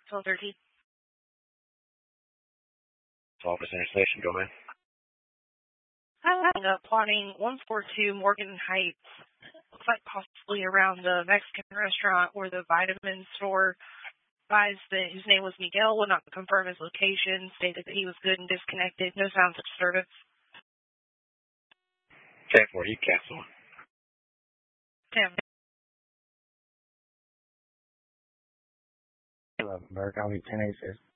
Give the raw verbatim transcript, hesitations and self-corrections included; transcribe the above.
twelve thirteen. twelve percent station, go ahead. I'm uh, plotting one forty-two Morgan Heights. Looks like possibly around the Mexican restaurant or the vitamin store. Advised that his name was Miguel, would not confirm his location, stated that he was good and disconnected, no sounds of disturbance. ten forty, cancel. Damn. Hello, American ten eighty-six.